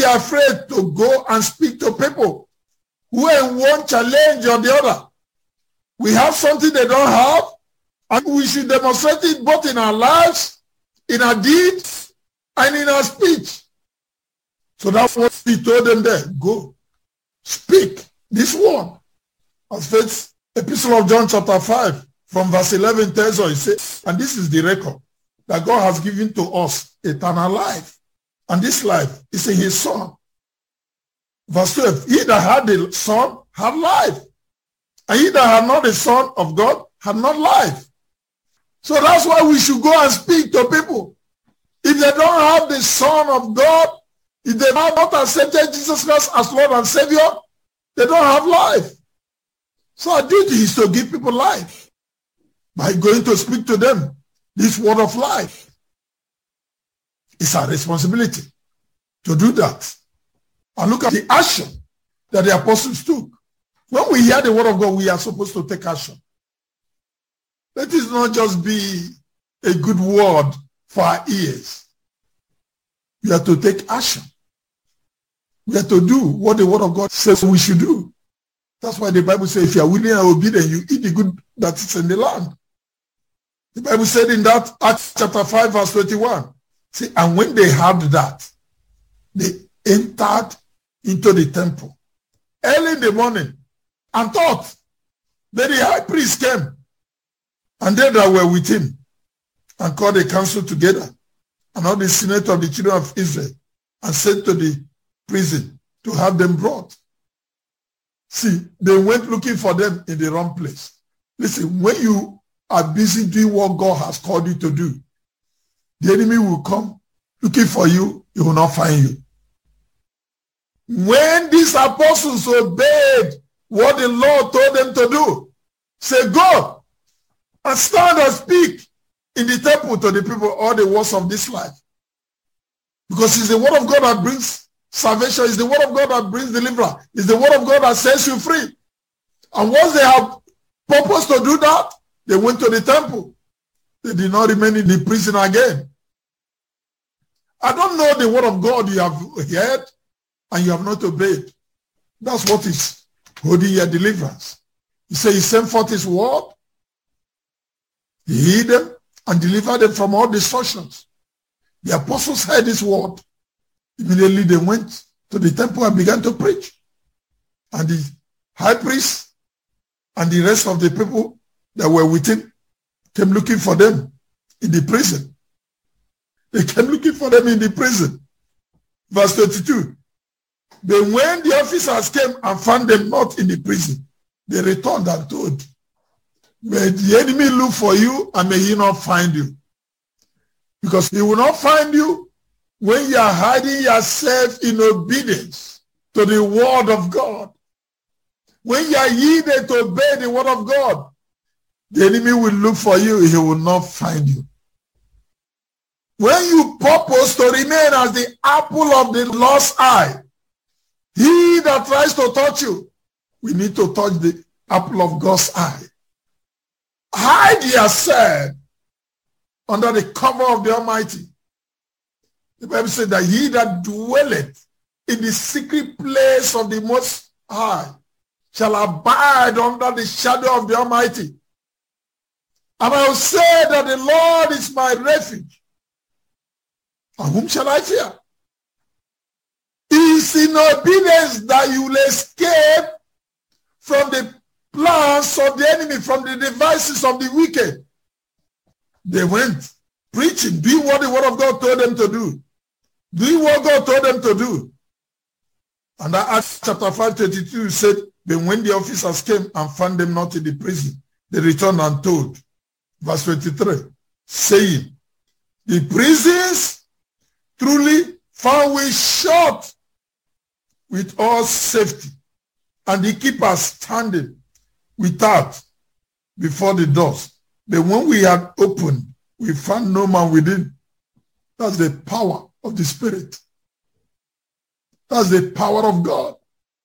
afraid to go and speak to people who are in one challenge or the other. We have something they don't have, and we should demonstrate it both in our lives, in our deeds, and in our speech. So that's what he told them there. Go, speak this word. As first epistle of John chapter 5 from verse 11 tells us, it says, and this is the record that God has given to us, eternal life. And this life is in his Son. Verse 12, he that had the Son had life. And he that had not the Son of God had not life. So that's why we should go and speak to people. If they don't have the Son of God, if they have not accepted Jesus Christ as Lord and Savior, they don't have life. So our duty is to give people life by going to speak to them this word of life. It's our responsibility to do that. And look at the action that the apostles took. When we hear the word of God, we are supposed to take action. Let it not just be a good word for our ears. We have to take action. We have to do what the word of God says we should do. That's why the Bible says, if you are willing and obedient, you eat the good that is in the land. The Bible said in that Acts chapter 5 verse 21, see, and when they heard that, they entered into the temple early in the morning and thought that the high priest came, and they that were with him, and called a council together, and all the senate of the children of Israel, and sent to the prison to have them brought. See, they went looking for them in the wrong place. Listen, when you are busy doing what God has called you to do, the enemy will come looking for you, he will not find you. When these apostles obeyed what the Lord told them to do, say, go and stand and speak in the temple to the people all the words of this life. Because it's the word of God that brings salvation. It's the word of God that brings deliverance. It's the word of God that sets you free. And once they have purpose to do that, they went to the temple. They did not remain in the prison again. I don't know the word of God you have heard and you have not obeyed. That's what is holding your deliverance. He said he sent forth his word. He hid them and delivered them from all destructions. The apostles heard this word. Immediately they went to the temple and began to preach. And the high priest and the rest of the people that were with him came looking for them in the prison. They came looking for them in the prison. Verse 32. But when the officers came and found them not in the prison, they returned and told, may the enemy look for you and may he not find you. Because he will not find you when you are hiding yourself in obedience to the word of God. When you are yielded to obey the word of God, the enemy will look for you, he will not find you. When you purpose to remain as the apple of the Lord's eye, he that tries to touch you, we need to touch the apple of God's eye. Hide yourself under the cover of the Almighty. The Bible said that he that dwelleth in the secret place of the Most High shall abide under the shadow of the Almighty. And I will say that the Lord is my refuge. And whom shall I fear? It is in obedience that you will escape from the plans of the enemy, from the devices of the wicked. They went preaching, doing what the word of God told them to do. Doing what God told them to do. And Acts chapter 5:32 said, but when the officers came and found them not in the prison, they returned and told. Verse 23, saying, the prisons truly found we shut with all safety, and the keepers standing without before the doors. But when we had opened, we found no man within. That's the power of the Spirit. That's the power of God.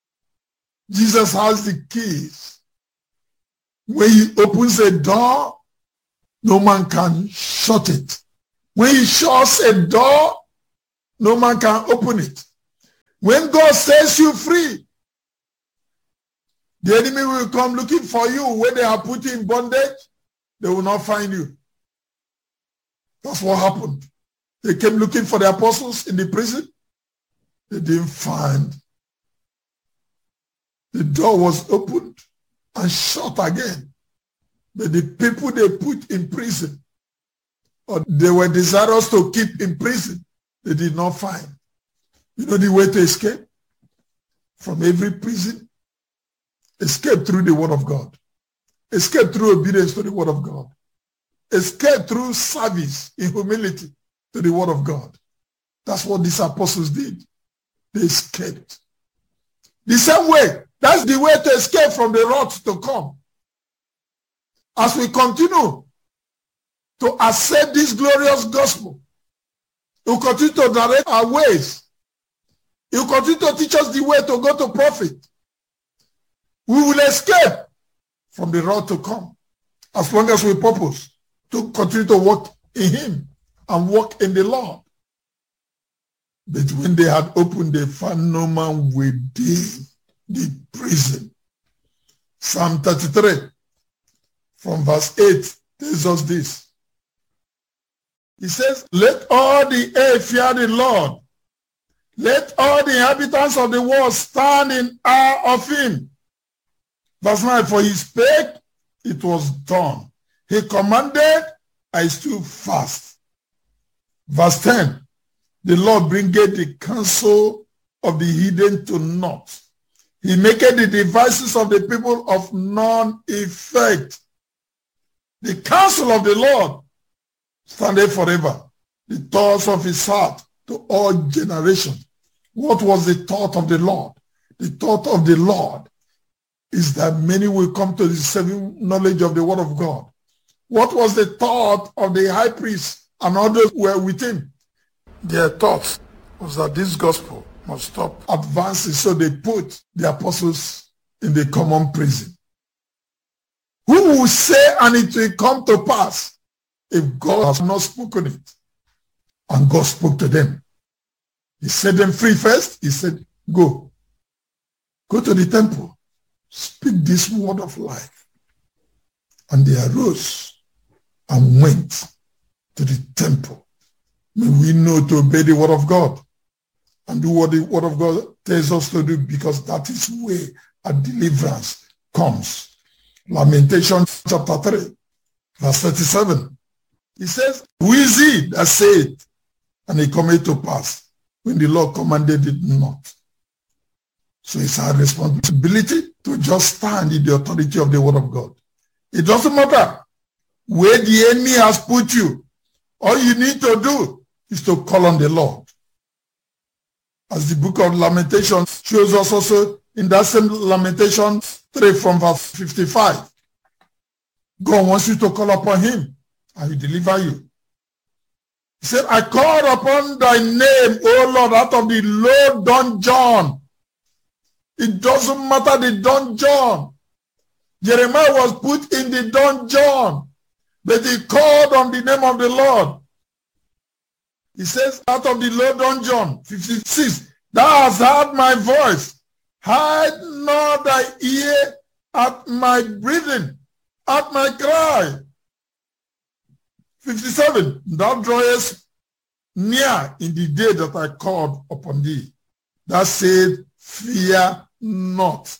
Jesus has the keys. When he opens a door, no man can shut it. When he shuts a door, no man can open it. When God sets you free, the enemy will come looking for you. When they are put in bondage, they will not find you. That's what happened. They came looking for the apostles in the prison. They didn't find. The door was opened and shut again. But the people they put in prison, or they were desirous to keep in prison, they did not find. You know the way to escape from every prison? Escape through the word of God. Escape through obedience to the word of God. Escape through service in humility to the word of God. That's what these apostles did. They escaped. The same way, that's the way to escape from the wrath to come. As we continue to accept this glorious gospel, He will continue to direct our ways. He will continue to teach us the way to go to profit. We will escape from the wrath to come as long as we purpose to continue to walk in Him and walk in the Lord. But when they had opened, they found no man within the prison. Psalm 33 from verse 8 tells us this. He says, let all the earth fear the Lord. Let all the inhabitants of the world stand in awe of Him. Verse 9, for He spake, it was done. He commanded, I stood fast. Verse 10, the Lord bringeth the counsel of the hidden to naught. He maketh the devices of the people of none effect. The counsel of the Lord standeth forever. The thoughts of His heart to all generations. What was the thought of the Lord? The thought of the Lord is that many will come to the saving knowledge of the word of God. What was the thought of the high priest and others who were with him? Their thought was that this gospel must stop advancing, so they put the apostles in the common prison. Who will say and it will come to pass if God has not spoken it? And God spoke to them. He set them free first. He said, go to the temple. Speak this word of life. And they arose and went to the temple. May we know to obey the word of God and do what the word of God tells us to do, because that is where a deliverance comes. Lamentations chapter 3, verse 37. He says, who is he that said, and it cometh to pass, when the Lord commanded it not? So it's our responsibility to just stand in the authority of the word of God. It doesn't matter where the enemy has put you. All you need to do is to call on the Lord. As the book of Lamentations shows us also in that same Lamentations 3 from verse 55. God wants you to call upon Him and He will deliver you. He said, I called upon thy name, O Lord, out of the low dungeon. It doesn't matter the dungeon. Jeremiah was put in the dungeon, but he called on the name of the Lord. He says, out of the low dungeon, 56, thou hast heard my voice. Hide not thy ear at my breathing, at my cry. 57, thou drawest near in the day that I called upon thee. Thou said, fear not.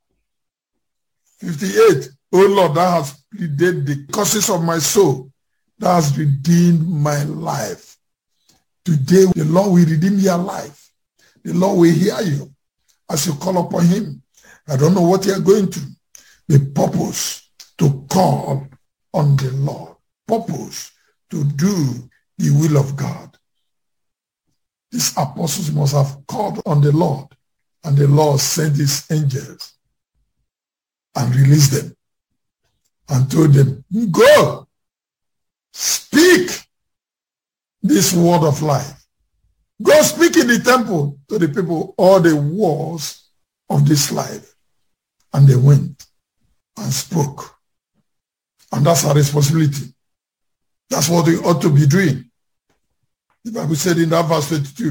58, O Lord, thou hast pleaded the causes of my soul. Thou hast redeemed my life. Today, the Lord will redeem your life. The Lord will hear you as you call upon Him. I don't know what you are going through. The purpose to call on the Lord. Purpose to do the will of God. These apostles must have called on the Lord, and the Lord sent His angels and released them and told them, go, speak this word of life. Go speak in the temple to the people all the words of this life. And they went and spoke. And that's our responsibility. That's what we ought to be doing. The Bible said in that verse 22,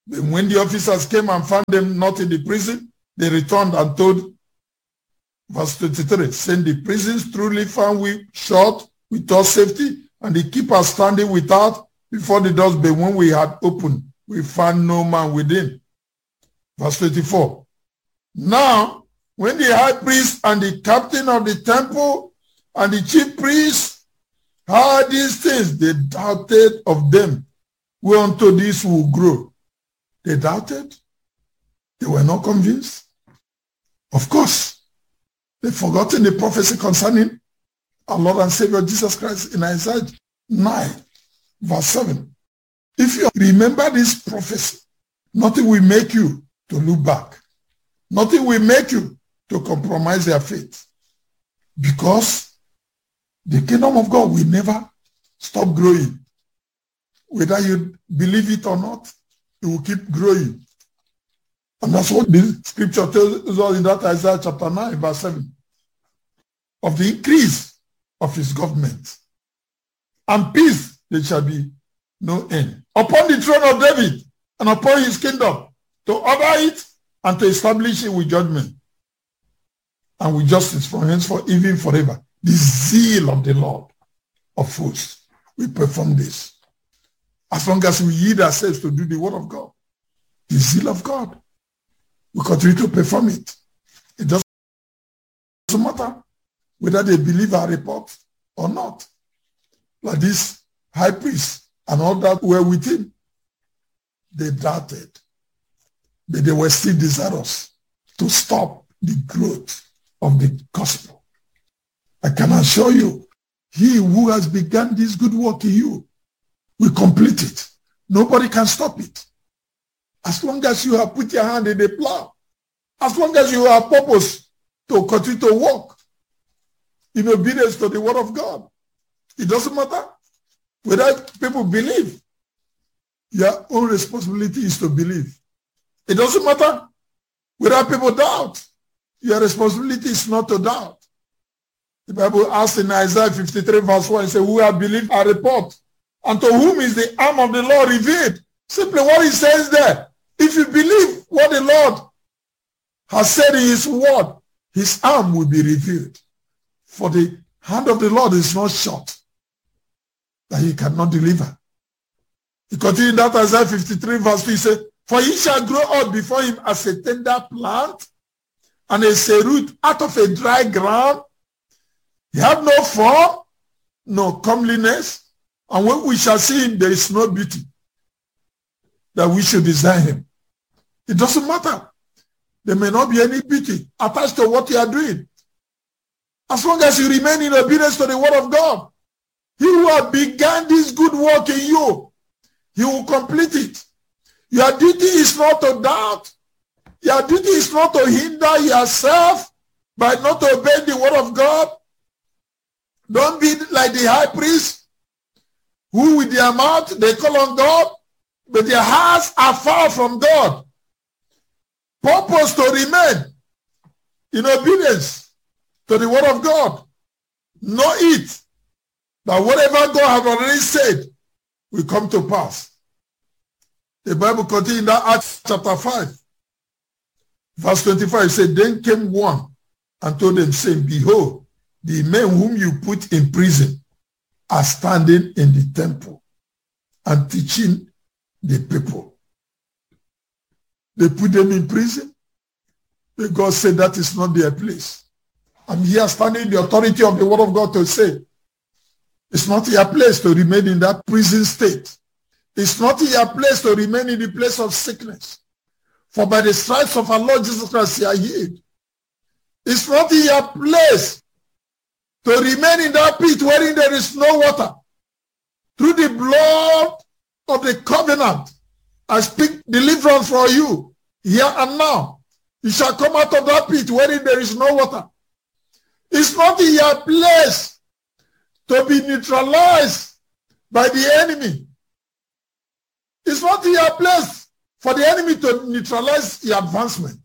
But when the officers came and found them not in the prison, they returned and told, verse 23, saying, the prisons truly found we shut with all safety, and the keepers standing without before the doors, but when we had opened, we found no man within. Verse 24. Now, when the high priest and the captain of the temple and the chief priests heard these things, they doubted of them whereunto this will grow. They doubted. They were not convinced. Of course, they've forgotten the prophecy concerning our Lord and Savior Jesus Christ in Isaiah 9, verse 7. If you remember this prophecy, nothing will make you to look back. Nothing will make you to compromise your faith. Because the kingdom of God will never stop growing. Whether you believe it or not, it will keep growing. And that's what the scripture tells us in that Isaiah chapter 9, verse 7. Of the increase of his government. And peace there shall be no end. Upon the throne of David and upon his kingdom, to order it and to establish it with judgment and with justice from henceforth, even forever. The zeal of the Lord of hosts will perform this. As long as we yield ourselves to do the word of God, the zeal of God will continue to perform it. It doesn't matter whether they believe our report or not. Like this high priest and all that were with him, they doubted, but they were still desirous to stop the growth of the gospel. I can assure you, he who has begun this good work in you will complete it. Nobody can stop it. As long as you have put your hand in the plow, as long as you have purpose to continue to walk in obedience to the word of God, it doesn't matter whether people believe. Your own responsibility is to believe. It doesn't matter whether people doubt. Your responsibility is not to doubt. The Bible asks in Isaiah 53 verse 1, it says, who have believed our report? And to whom is the arm of the Lord revealed? Simply what he says there. If you believe what the Lord has said in his word, his arm will be revealed. For the hand of the Lord is not short, that he cannot deliver. He continued that Isaiah 53 verse 2, he said, for he shall grow up before him as a tender plant, and as a root out of a dry ground. He have no form, no comeliness, and when we shall see him, there is no beauty that we should desire him. It doesn't matter. There may not be any beauty attached to what you are doing. As long as you remain in obedience to the word of God, he who has begun this good work in you, he will complete it. Your duty is not to doubt. Your duty is not to hinder yourself by not obeying the word of God. Don't be like the high priest, who with their mouth they call on God, but their hearts are far from God. Purpose to remain in obedience to the word of God. Know it, that whatever God has already said will come to pass. The Bible continues in that Acts chapter 5, verse 25, it said, then came one and told them, saying, behold, the men whom you put in prison are standing in the temple and teaching the people. They put them in prison, but God said that is not their place. I'm here standing in the authority of the word of God to say, it's not your place to remain in that prison state. It's not your place to remain in the place of sickness. For by the stripes of our Lord Jesus Christ, you are healed. It's not your place to remain in that pit wherein there is no water. Through the blood of the covenant, I speak deliverance for you here and now. You shall come out of that pit wherein there is no water. It's not your place to be neutralized by the enemy. It's not your place for the enemy to neutralize your advancement.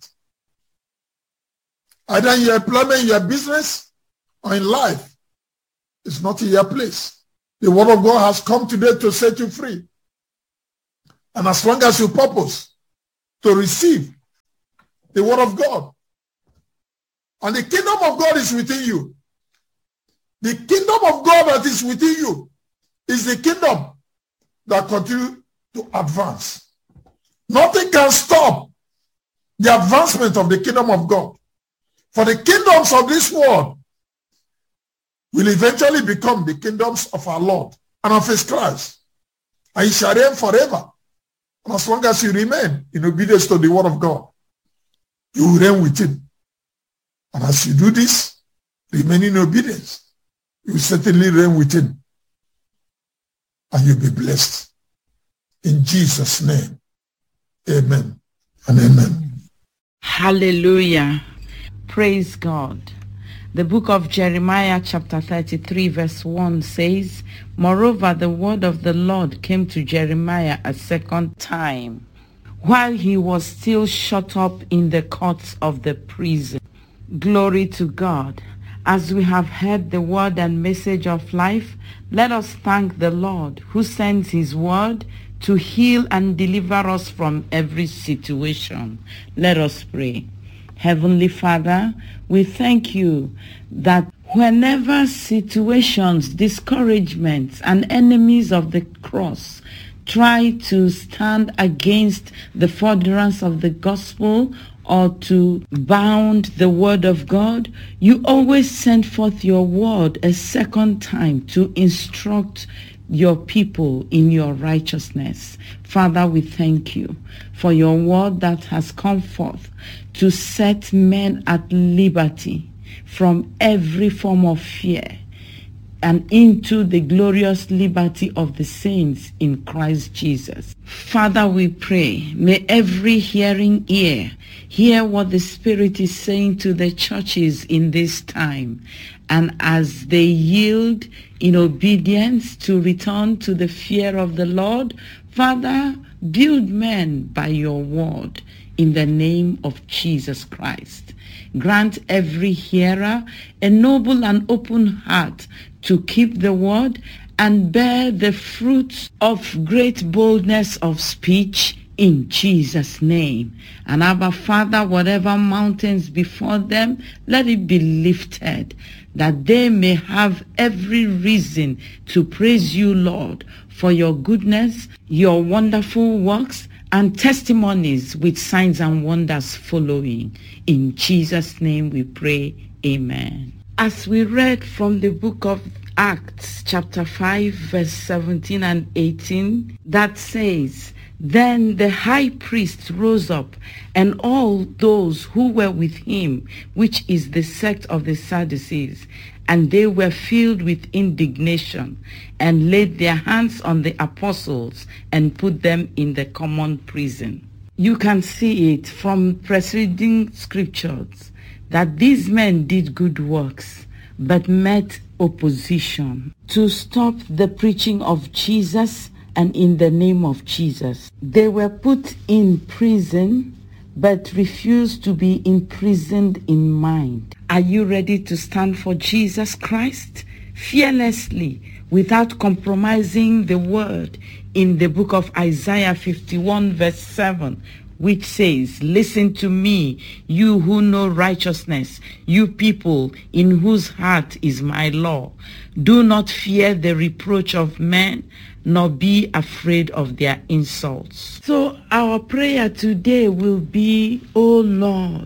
Either in your employment, in your business, or in life. It's not your place. The word of God has come today to set you free. And as long as you purpose to receive the word of God. And the kingdom of God is within you. The kingdom of God that is within you is the kingdom that continues to advance. Nothing can stop the advancement of the kingdom of God. For the kingdoms of this world will eventually become the kingdoms of our Lord and of his Christ. And he shall reign forever. And as long as you remain in obedience to the word of God, you will reign with him. And as you do this, remain in obedience, you will certainly reign with him. And you'll be blessed. In Jesus' name, amen and amen. Hallelujah. Praise God. The book of Jeremiah chapter 33 verse 1 says, "Moreover, the word of the Lord came to Jeremiah a second time, while he was still shut up in the courts of the prison." Glory to God. As we have heard the word and message of life, let us thank the Lord who sends his word to heal and deliver us from every situation. Let us pray. Heavenly Father, we thank you that whenever situations, discouragements, and enemies of the cross try to stand against the furtherance of the gospel or to bound the word of God, you always send forth your word a second time to instruct your people in your righteousness. Father, we thank you for your word that has come forth to set men at liberty from every form of fear and into the glorious liberty of the saints in Christ Jesus. Father, we pray, may every hearing ear hear what the Spirit is saying to the churches in this time, and as they yield in obedience to return to the fear of the Lord, Father, build men by your word in the name of Jesus Christ. Grant every hearer a noble and open heart to keep the word and bear the fruits of great boldness of speech in Jesus' name. And Abba, Father, whatever mountains before them, let it be lifted, that they may have every reason to praise you, Lord, for your goodness, your wonderful works, and testimonies with signs and wonders following. In Jesus' name we pray, amen. As we read from the book of Acts, chapter 5, verse 17 and 18, that says, "Then the high priest rose up, and all those who were with him, which is the sect of the Sadducees, and they were filled with indignation, and laid their hands on the apostles, and put them in the common prison." You can see it from preceding scriptures that these men did good works, but met opposition to stop the preaching of Jesus and in the name of Jesus. They were put in prison, but refused to be imprisoned in mind. Are you ready to stand for Jesus Christ? Fearlessly, without compromising the word in the book of Isaiah 51 verse 7, which says, "Listen to me, you who know righteousness, you people in whose heart is my law. Do not fear the reproach of men, nor be afraid of their insults." So our prayer today will be, "O Lord,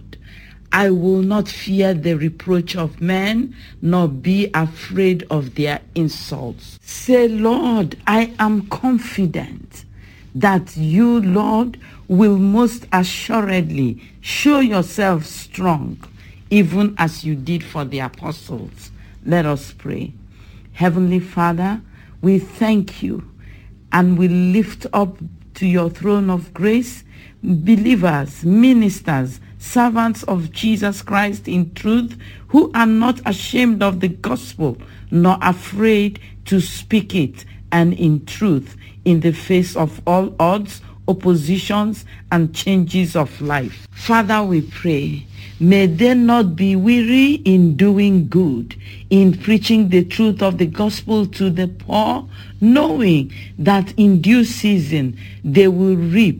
I will not fear the reproach of men, nor be afraid of their insults." Say, "Lord, I am confident that you, Lord, will most assuredly show yourself strong, even as you did for the apostles." Let us pray. Heavenly Father, we thank you and we lift up to your throne of grace believers, ministers, servants of Jesus Christ in truth, who are not ashamed of the gospel, nor afraid to speak it, and in truth, in the face of all odds, oppositions, and changes of life. Father, we pray, may they not be weary in doing good, in preaching the truth of the gospel to the poor, knowing that in due season they will reap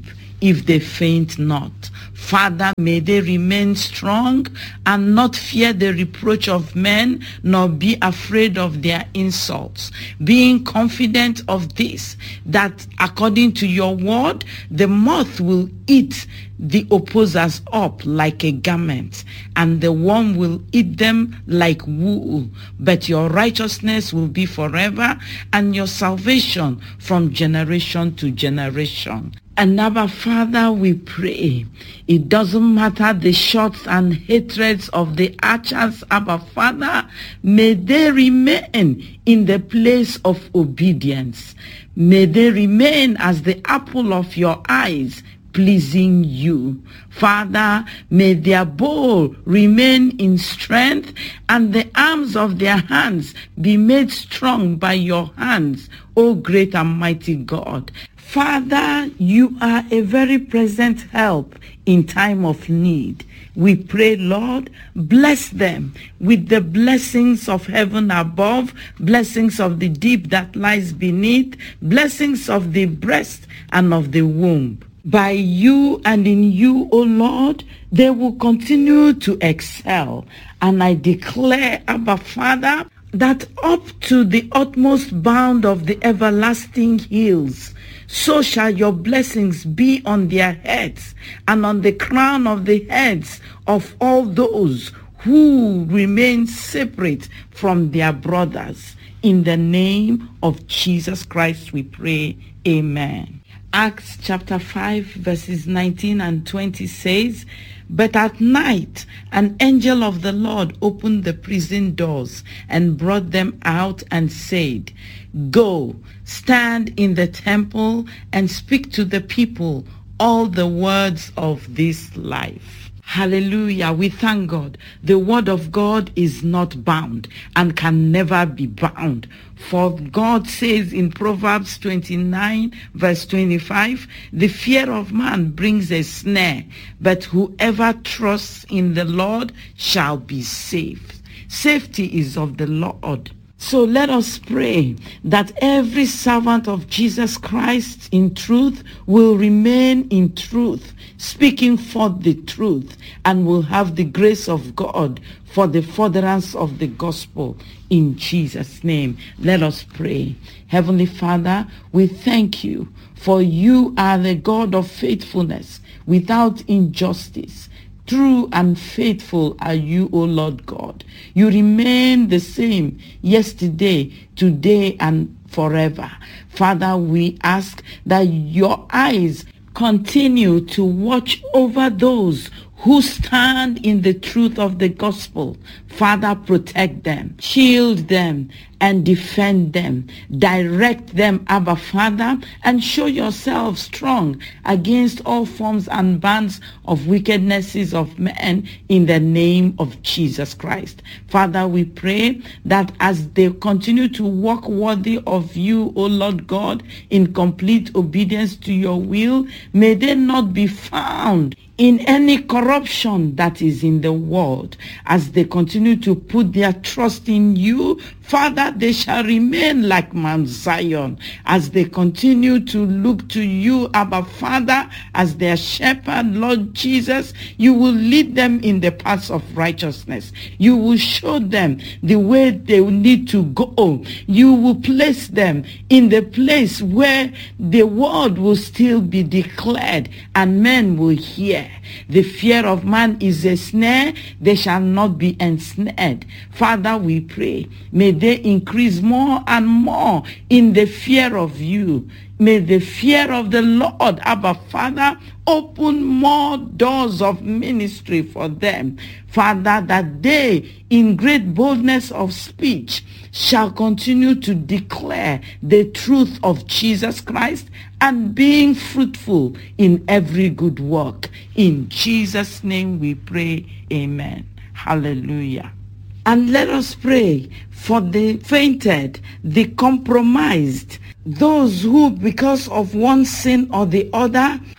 if they faint not. Father, may they remain strong and not fear the reproach of men, nor be afraid of their insults, being confident of this, that according to your word, the moth will eat the opposers up like a garment, and the worm will eat them like wool. But your righteousness will be forever, and your salvation from generation to generation. And Abba Father, we pray, it doesn't matter the shots and hatreds of the archers, Abba Father, may they remain in the place of obedience. May they remain as the apple of your eyes, pleasing you. Father, may their bow remain in strength, and the arms of their hands be made strong by your hands, O great and mighty God. Father, you are a very present help in time of need. We pray, Lord, bless them with the blessings of heaven above, blessings of the deep that lies beneath, blessings of the breast and of the womb. By you and in you, O Lord, they will continue to excel. And I declare, Abba Father, that up to the utmost bound of the everlasting hills, so shall your blessings be on their heads and on the crown of the heads of all those who remain separate from their brothers. In the name of Jesus Christ we pray. Amen. Acts chapter 5 verses 19 and 20 says, "But at night an angel of the Lord opened the prison doors and brought them out and said, 'Go, stand in the temple and speak to the people all the words of this life.'" Hallelujah. We thank God. The word of God is not bound and can never be bound. For God says in Proverbs 29 verse 25, "The fear of man brings a snare, but whoever trusts in the Lord shall be safe." Safety is of the Lord. So let us pray that every servant of Jesus Christ in truth will remain in truth, speaking forth the truth, and will have the grace of God for the furtherance of the gospel. In Jesus' name, let us pray. Heavenly Father, we thank you, for you are the God of faithfulness without injustice. True and faithful are you, O Lord God. You remain the same yesterday, today, and forever. Father, we ask that your eyes continue to watch over those who stand in the truth of the gospel. Father, protect them, shield them, and defend them. Direct them, Abba Father, and show yourself strong against all forms and bands of wickednesses of men in the name of Jesus Christ. Father, we pray that as they continue to walk worthy of you, O Lord God, in complete obedience to your will, may they not be found in any corruption that is in the world. As they continue to put their trust in you, Father, they shall remain like Mount Zion. As they continue to look to you, Abba Father, as their shepherd, Lord Jesus, you will lead them in the paths of righteousness. You will show them the way they need to go. You will place them in the place where the word will still be declared and men will hear. The fear of man is a snare, they shall not be ensnared. Father, we pray, may they increase more and more in the fear of you. May the fear of the Lord, Abba Father, open more doors of ministry for them. Father, that they, in great boldness of speech, shall continue to declare the truth of Jesus Christ and being fruitful in every good work. In Jesus' name we pray, amen. Hallelujah. And let us pray for the fainted, the compromised, those who because of one sin or the other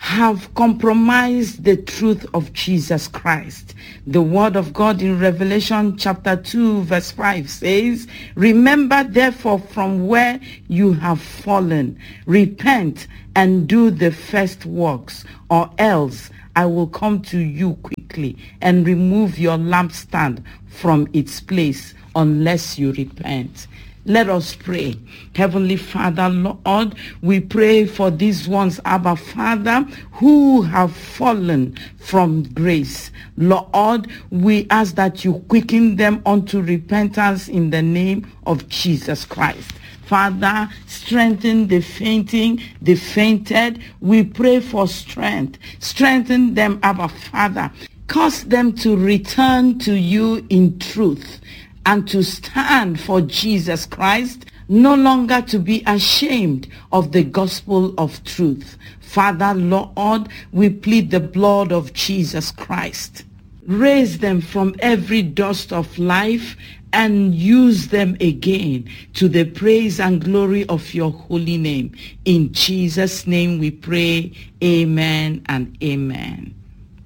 have compromised the truth of Jesus Christ. The word of God in Revelation chapter 2 verse 5 says, "Remember therefore from where you have fallen, repent and do the first works, or else I will come to you quickly and remove your lampstand from its place unless you repent." Let us pray. Heavenly Father, Lord, we pray for these ones, Abba Father, who have fallen from grace. Lord, we ask that you quicken them unto repentance in the name of Jesus Christ. Father, strengthen the fainting, the fainted. We pray for strength. Strengthen them, Abba Father. Cause them to return to you in truth and to stand for Jesus Christ, no longer to be ashamed of the gospel of truth. Father, Lord, we plead the blood of Jesus Christ. Raise them from every dust of life and use them again to the praise and glory of your holy name. In Jesus' name we pray. Amen and amen.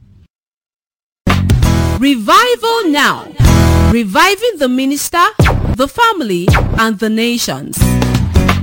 Revival now. Reviving the minister, the family, and the nations.